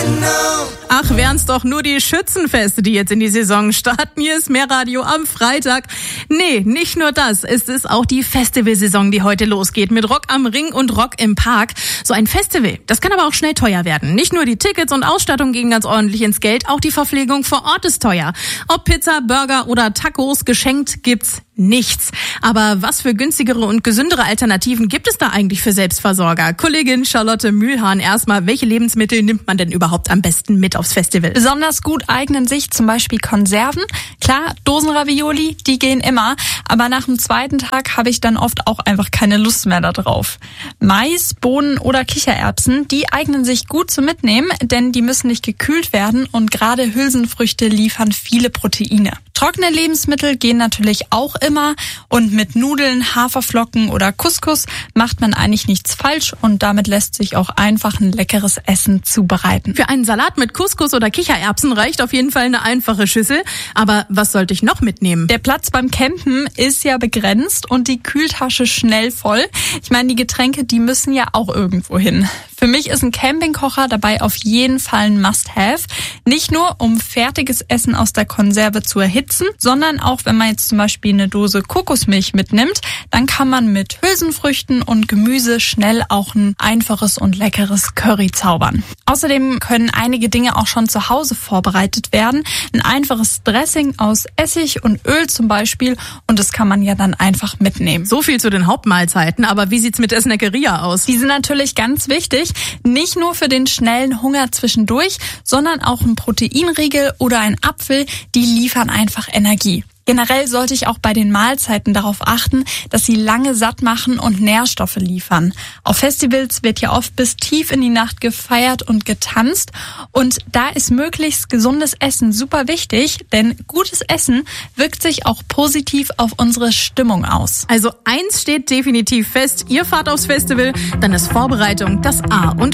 Ach, wären's doch nur die Schützenfeste, die jetzt in die Saison starten. Hier ist Mehrradio am Freitag. Nee, nicht nur das. Es ist auch die Festivalsaison, die heute losgeht. Mit Rock am Ring und Rock im Park. So ein Festival, das kann aber auch schnell teuer werden. Nicht nur die Tickets und Ausstattung gehen ganz ordentlich ins Geld, auch die Verpflegung vor Ort ist teuer. Ob Pizza, Burger oder Tacos, geschenkt gibt's nichts. Aber was für günstigere und gesündere Alternativen gibt es da eigentlich für Selbstversorger? Kollegin Charlotte Mühlhahn, erstmal, welche Lebensmittel nimmt man denn überhaupt am besten mit aufs Festival? Besonders gut eignen sich zum Beispiel Konserven. Klar, Dosenravioli, die gehen immer. Aber nach dem zweiten Tag habe ich dann oft auch einfach keine Lust mehr darauf. Mais, Bohnen oder Kichererbsen, die eignen sich gut zum Mitnehmen, denn die müssen nicht gekühlt werden und gerade Hülsenfrüchte liefern viele Proteine. Trockene Lebensmittel gehen natürlich auch immer und mit Nudeln, Haferflocken oder Couscous macht man eigentlich nichts falsch und damit lässt sich auch einfach ein leckeres Essen zubereiten. Für einen Salat mit Couscous oder Kichererbsen reicht auf jeden Fall eine einfache Schüssel. Aber was sollte ich noch mitnehmen? Der Platz beim Campen ist ja begrenzt und die Kühltasche schnell voll. Ich meine, die Getränke, die müssen ja auch irgendwo hin. Für mich ist ein Campingkocher dabei auf jeden Fall ein Must-Have. Nicht nur, um fertiges Essen aus der Konserve zu erhitzen, sondern auch, wenn man jetzt zum Beispiel eine Dose Kokosmilch mitnimmt, dann kann man mit Hülsenfrüchten und Gemüse schnell auch ein einfaches und leckeres Curry zaubern. Außerdem können einige Dinge auch schon zu Hause vorbereitet werden. Ein einfaches Dressing aus Essig und Öl zum Beispiel und das kann man ja dann einfach mitnehmen. So viel zu den Hauptmahlzeiten, aber wie sieht's mit der Snackeria aus? Die sind natürlich ganz wichtig, nicht nur für den schnellen Hunger zwischendurch, sondern auch ein Proteinriegel oder ein Apfel, die liefern einfach Energie. Generell sollte ich auch bei den Mahlzeiten darauf achten, dass sie lange satt machen und Nährstoffe liefern. Auf Festivals wird ja oft bis tief in die Nacht gefeiert und getanzt und da ist möglichst gesundes Essen super wichtig, denn gutes Essen wirkt sich auch positiv auf unsere Stimmung aus. Also eins steht definitiv fest, ihr fahrt aufs Festival, dann ist Vorbereitung das A und